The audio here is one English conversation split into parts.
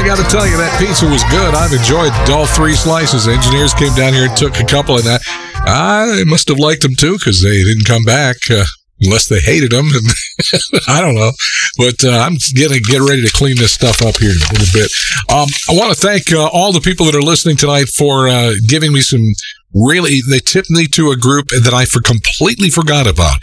I got to tell you, that pizza was good. I've enjoyed all 3 slices. Engineers came down here and took a couple, and I must have liked them too, because they didn't come back. Unless they hated them, and I don't know. But I'm going to get ready to clean this stuff up here in a little bit. I want to thank all the people that are listening tonight for giving me some they tipped me to a group that I completely forgot about.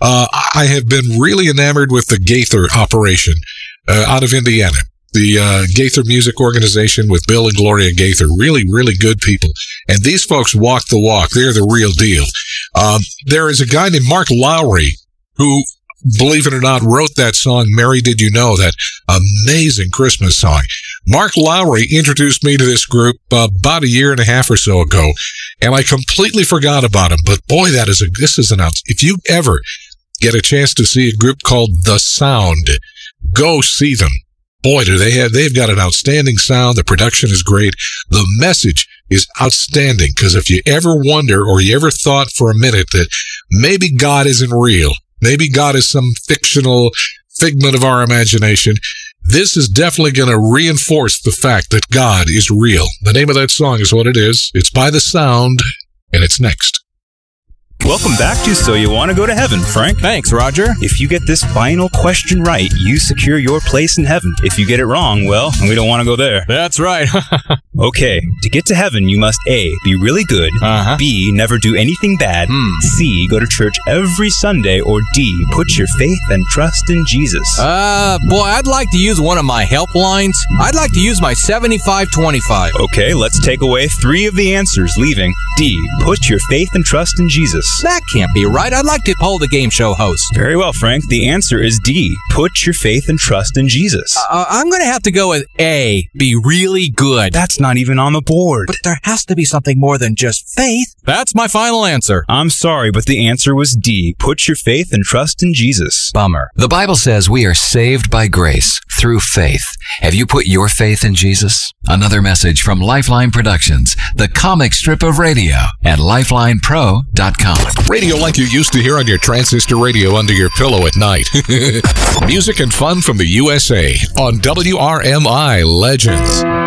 I have been really enamored with the Gaither operation out of Indiana. The Gaither Music Organization with Bill and Gloria Gaither. Really, really good people. And these folks walk the walk. They're the real deal. There is a guy named Mark Lowry who, believe it or not, wrote that song, Mary Did You Know, that amazing Christmas song. Mark Lowry introduced me to this group about a year and a half or so ago, and I completely forgot about him. But boy, if you ever get a chance to see a group called The Sound, go see them. Boy, they've got an outstanding sound. The production is great. The message is outstanding, because if you ever wonder or you ever thought for a minute that maybe God isn't real, maybe God is some fictional figment of our imagination, this is definitely going to reinforce the fact that God is real. The name of that song is what it is. It's by The Sound, and it's next. Welcome back to So You Want to Go to Heaven, Frank. Thanks, Roger. If you get this final question right, you secure your place in heaven. If you get it wrong, well, we don't want to go there. That's right. Okay, to get to heaven, you must A, be really good, B, never do anything bad, C, go to church every Sunday, or D, put your faith and trust in Jesus. Boy, I'd like to use one of my help lines. I'd like to use my 75-25. Okay, let's take away 3 of the answers, leaving D, put your faith and trust in Jesus. That can't be right. I'd like to poll the game show host. Very well, Frank. The answer is D, put your faith and trust in Jesus. I'm going to have to go with A, be really good. That's not even on the board. But there has to be something more than just faith. That's my final answer. I'm sorry, but the answer was D, put your faith and trust in Jesus. Bummer. The Bible says we are saved by grace through faith. Have you put your faith in Jesus? Another message from Lifeline Productions, the comic strip of radio at lifelinepro.com. Radio like you used to hear on your transistor radio under your pillow at night. Music and fun from the USA on WRMI Legends.